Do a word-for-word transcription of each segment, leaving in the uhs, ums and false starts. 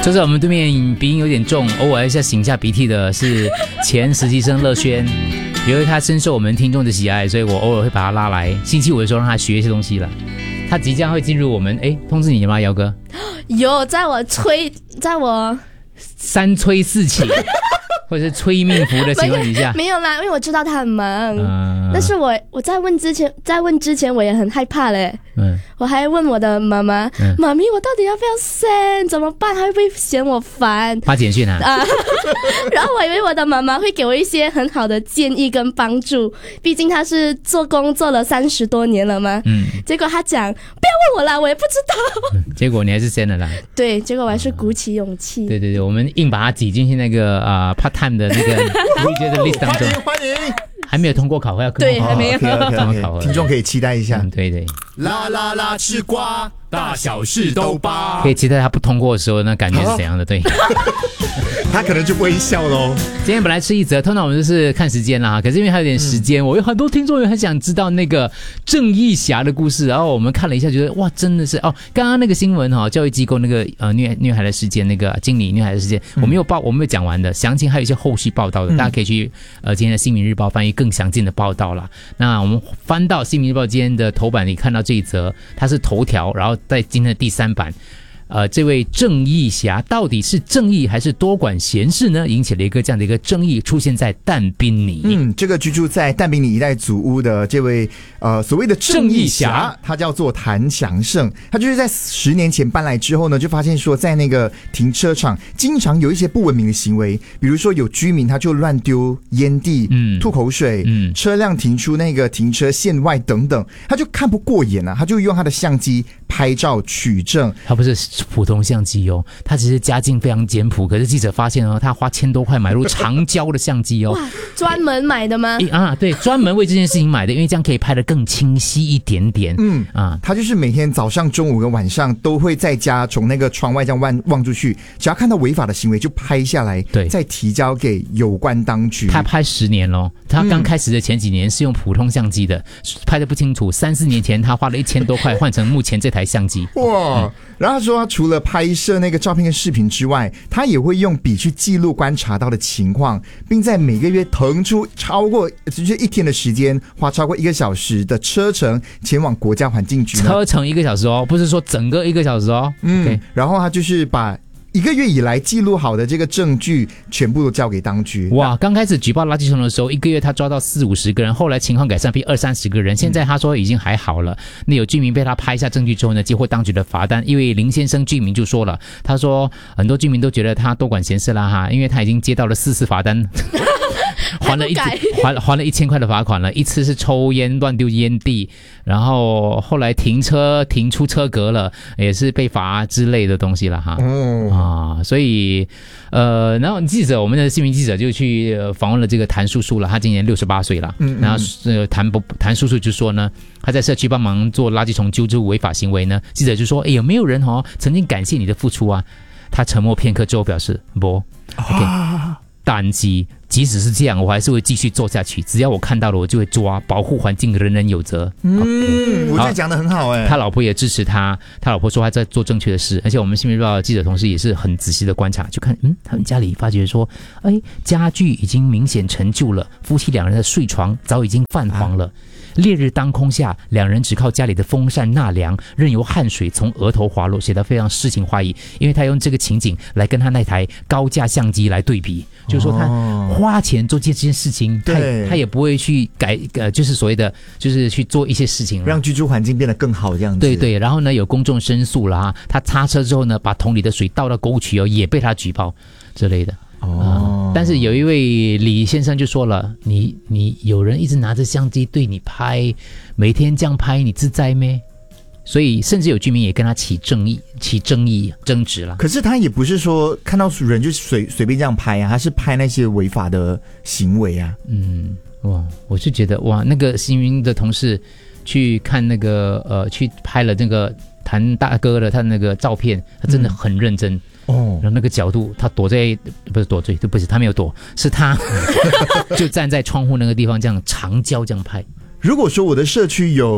坐在我们对面鼻音有点重，偶尔一下擤下鼻涕的是前实习生乐轩。由于他深受我们听众的喜爱，所以我偶尔会把他拉来，星期五的时候让他学一些东西了。他即将会进入我们，哎，通知你吗，姚哥？ 有，在我催，在我三催四起，或者是催命符的情况底下， 没有啦，因为我知道他很忙。 嗯、 但是我我在问之前，在问之前我也很害怕嘞。嗯，我还问我的妈妈，嗯、妈咪，我到底要不要 send？ 怎么办？她会不会嫌我烦？ 发简讯啊！啊然后我以为我的妈妈会给我一些很好的建议跟帮助，毕竟她是做工做了三十多年了嘛。嗯，结果她讲不要问我啦，我也不知道。 嗯、结果你还是 send 了啦。 对，结果我还是鼓起勇气。 对对对，我们硬把它挤进去那个啊、呃、part time 的那个 leader 的 list 当中。 欢迎欢迎。 还没有通过考核，要对，还没有。 okay, okay, okay. 听众可以期待一下。 嗯，对对。 啦啦啦，吃瓜，大小事都扒。 可以期待他不通过的时候，那感觉是怎样的？对。 他可能就不会笑喽。 今天本来是一则，通常我们就是看时间啦，可是因为还有点时间，嗯、我有很多听众也很想知道那个正义侠的故事，然后我们看了一下，觉得哇，真的是哦，刚刚那个新闻哈、哦，教育机构那个呃虐虐孩的事件，那个经理虐孩的事件，嗯、我没有报，我没有讲完的，详情还有一些后续报道的，嗯、大家可以去呃今天的《新民日报》翻译更详尽的报道啦。那我们翻到《新民日报》今天的头版里看到这一则，它是头条，然后在今天的第三版。呃，这位正义侠到底是正义还是多管闲事呢？引起了一个这样的一个争议，出现在但宾尼。 嗯，这个居住在但宾尼一带祖屋的这位呃所谓的正义侠，他叫做谭强胜。他就是在十年前搬来之后呢，就发现说在那个停车场经常有一些不文明的行为，比如说有居民他就乱丢烟蒂、嗯、吐口水、嗯、车辆停出那个停车线外等等，他就看不过眼啊，他就用他的相机拍照取证。 他不是普通相机哦，他其实家境非常简朴，可是记者发现哦，他花千多块买入长焦的相机哦， 哇，专门买的吗？ 啊，对，专门为这件事情买的，因为这样可以拍得更清晰一点点。 嗯啊，他就是每天早上、中午跟晚上都会在家从那个窗外这样望望出去，只要看到违法的行为就拍下来，对，再提交给有关当局。 他拍十年咯，他刚开始的前几年是用普通相机的，嗯、拍得不清楚。三四年前他花了一千多块换成目前这台相机。 哇！嗯、然后他说他除了拍摄那个照片跟视频之外，他也会用笔去记录观察到的情况，并在每个月腾出超过就是一天的时间，花超过一个小时的车程前往国家环境局。 车程一个小时哦，不是说整个一个小时哦。 嗯， okay. 然后他就是把一个月以来记录好的这个证据全部都交给当局。 哇，刚开始举报垃圾桶的时候，一个月他抓到四五十个人，后来情况改善变二三十个人，现在他说已经还好了。那有居民被他拍下证据之后呢，接获当局的罚单。因为林先生居民就说了，他说很多居民都觉得他多管闲事啦哈，因为他已经接到了四次罚单。还了一还还了一千块的罚款了，一次是抽烟乱丢烟蒂，然后后来停车停出车格了，也是被罚之类的东西了哈。嗯啊，所以呃，然后记者我们的新闻记者就去访问了这个谭叔叔了，他今年六十八岁了。嗯，然后呃谭谭叔叔就说呢，他在社区帮忙做垃圾虫揪出违法行为呢。记者就说，哎，有没有人哦曾经感谢你的付出啊？他沉默片刻之后表示，不 ，OK。啊但即即使是这样，我还是会继续做下去。只要我看到了，我就会抓。保护环境，人人有责。 嗯， okay, 我觉得讲得很好哎、欸。 他老婆也支持他，他老婆说他在做正确的事。而且我们新闻日报的记者同事也是很仔细的观察，就看嗯，他们家里发觉说，哎，家具已经明显陈旧了，夫妻两人的睡床早已经泛黄了。啊烈日当空下，两人只靠家里的风扇纳凉，任由汗水从额头滑落，写得非常诗情画意。因为他用这个情景来跟他那台高价相机来对比，就是说他花钱做这件事情，他他也不会去改，呃，就是所谓的，就是去做一些事情， 让居住环境变得更好这样子。 对对，然后呢，有公众申诉了哈，他擦车之后呢，把桶里的水倒到沟渠哦，也被他举报之类的。哦、嗯，但是有一位李先生就说了，你你有人一直拿着相机对你拍，每天这样拍，你自在咩？所以甚至有居民也跟他起争议、起争议、争执了。 可是他也不是说看到人就随随便这样拍啊，他是拍那些违法的行为啊。 嗯，哇，我就觉得哇，那个新闻的同事去看那个呃，去拍了那个谭大哥的他那个照片，他真的很认真。嗯哦，然后那个角度，他躲在不是躲在，不是他没有躲，是他就站在窗户那个地方这样长焦这样拍。 如果说我的社区有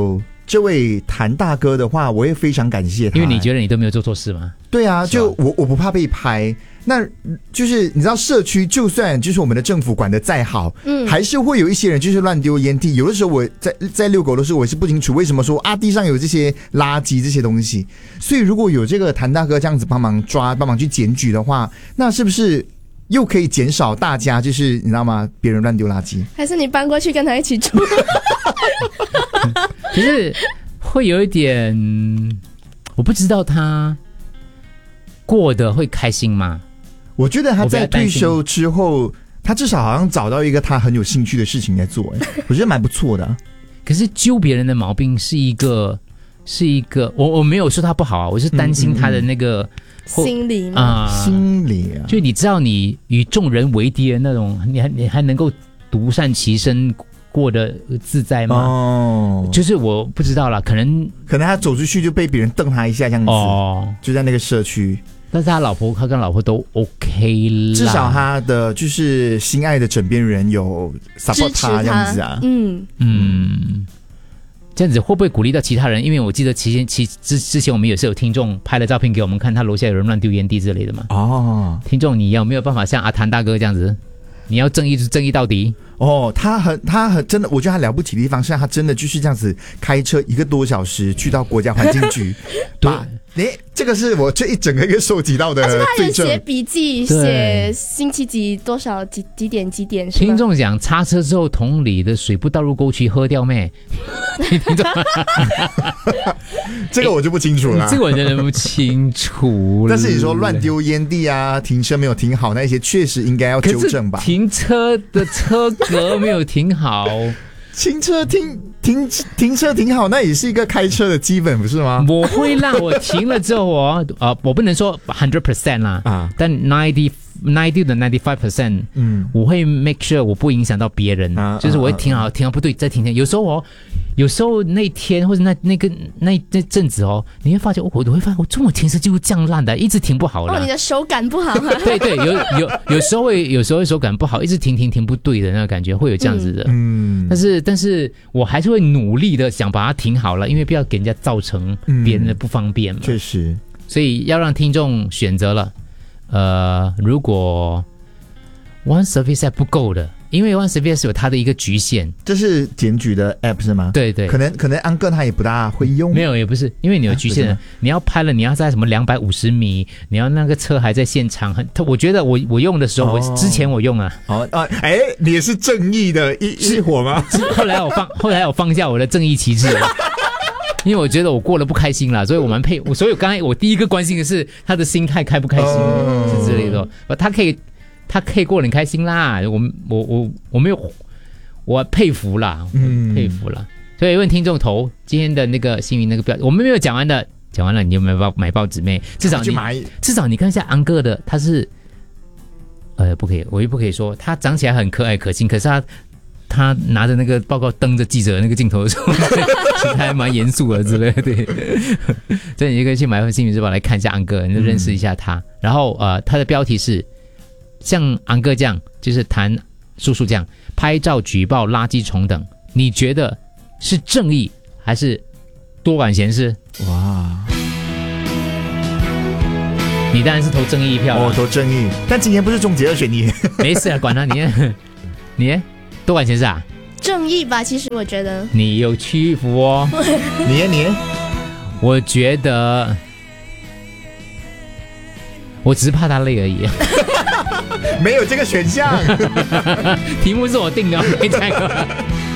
这位谭大哥的话，我也非常感谢他， 因为你觉得你都没有做错事吗？ 对啊，就我我不怕被拍。那就是你知道，社区就算就是我们的政府管得再好，嗯，还是会有一些人就是乱丢烟蒂。有的时候我在在遛狗的时候，我是不清楚为什么说啊地上有这些垃圾这些东西。所以如果有这个谭大哥这样子帮忙抓、帮忙去检举的话，那是不是又可以减少大家就是你知道吗？别人乱丢垃圾？ 还是你搬过去跟他一起住？ 可是会有一点，我不知道他过得会开心吗？ 我觉得他在退休之后，他至少好像找到一个他很有兴趣的事情在做，我觉得蛮不错的、啊。 可是揪别人的毛病是一个，是一个，我我没有说他不好啊，我是担心他的那个、嗯嗯、心理嘛、 呃，心理啊， 就你知道你与众人为敌的那种，你还你还能够独善其身过得自在吗？哦，就是我不知道啦，可能可能他走出去就被别人瞪他一下这样子，哦，就在那个社区。 但是他老婆，他跟老婆都 OK 啦， 至少他的就是心爱的枕边人有 support 他这样子啊， 嗯嗯，这样子会不会鼓励到其他人？因为我记得其前其之之前我们也是有听众拍了照片给我们看，他楼下有人乱丢烟蒂之类的嘛。哦，听众你有没有办法像阿谭大哥这样子？你要正义就正义到底哦，他很他很真的，我觉得他了不起的地方是他真的就是这样子开车一个多小时去到国家环境局，对，诶，这个是我这一整个月收集到的罪证。 而且他也写笔记，写星期几多少几几点几点。 听众讲擦车之后桶里的水不倒入沟渠喝掉咩？听众， 这个我就不清楚了， 这个我真的不清楚了。 但是你说乱丢烟蒂啊，停车没有停好那些，确实应该要纠正吧？ 停车的车格没有停好。 停车停停停车停好，那也是一个开车的基本，不是吗？ 我会让我停了之后我，呃，我不能说 hundred percent 啦，啊，但 ninety ninety 的 ninety five percent， 嗯，我会 make sure 我不影响到别人，啊、就是我会停好，啊、停好不对再停停。有时候我，有时候那天或者那那个那那阵子哦，你会发现，我我会发现我中午停车就是这样烂的，一直停不好了。 哦，你的手感不好、啊。 对对，有有有时候会有时候会手感不好，一直停停停不对的那个感觉，会有这样子的。嗯，但是但是我还是会努力的想把它停好了，因为不要给人家造成别人的不方便嘛。 确、嗯、实， 所以要让听众选择了。呃，如果 One Service App 不够的，因为 One Service 有它的一个局限， 这是检举的 App 是吗？ 对对， 可能可能安哥他也不大会用， 没有也不是，因为你有局限的，啊、你要拍了，你要在什么两百五十米，你要那个车还在现场，很，我觉得我我用的时候，哦、我之前我用啊， 哦啊，哎，你也是正义的一一伙吗？ 后来我放，后来我放下我的正义旗帜了。因为我觉得我过得不开心啦，所以我蛮配。我所以刚才我第一个关心的是他的心态开不开心，是之类的。他可以，他可以过得很开心啦。我我我我没有，我佩服啦，嗯、佩服啦。所以问听众投今天的那个新闻那个标，我们没有讲完的，讲完了你有没有买买报纸妹？至少你至少你看一下安哥的，他是呃不可以，我又不可以说他长起来很可爱可亲，可是他。他拿着那个报告瞪着记者那个镜头的时候，其实还蛮严肃的之类的。对，所以你就可以去买份《新民日报》来看一下安哥，你就认识一下他。嗯、然后呃，他的标题是像安哥这样，就是谈叔叔这样拍照举报垃圾虫等，你觉得是正义还是多管闲事？哇！你当然是投正义一票。 哦，投正义。但今天不是终结二选一。 没事啊，管他你，你。多管闲事啊？ 正义吧，其实我觉得你有屈服哦。 你你， 我觉得我只是怕他累而已。 没有这个选项。 题目是我定的，没猜过。